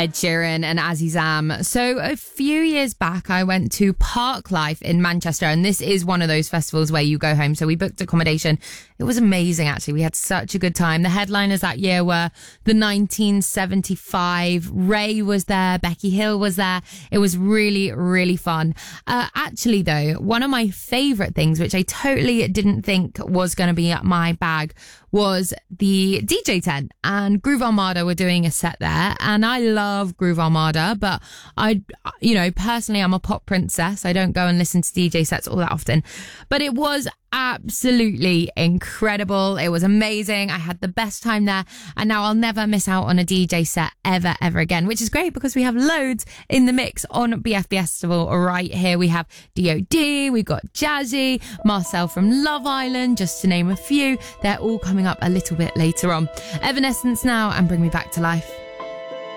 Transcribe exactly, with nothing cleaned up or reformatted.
Ed Sheeran and Azizam. So a few years back, I went to Parklife in Manchester, and this is one of those festivals where you go home. So we booked accommodation. It was amazing, actually. We had such a good time. The headliners that year were the nineteen seventy-five. Ray was there. Becky Hill was there. It was really, really fun. Uh, actually, though, one of my favourite things, which I totally didn't think was going to be up my bag, was the D J tent, and Groove Armada were doing a set there, and I love Groove Armada, but I, you know, personally, I'm a pop princess. I don't go and listen to D J sets all that often, but it was absolutely incredible. It was amazing. I had the best time there, and now I'll never miss out on a D J set ever, ever again, which is great because we have loads in the mix on B F Festival right here. We have D O D, we've got Jazzy, Marcel from Love Island, just to name a few. They're all coming up a little bit later on. Evanescence now, and Bring Me Back to Life.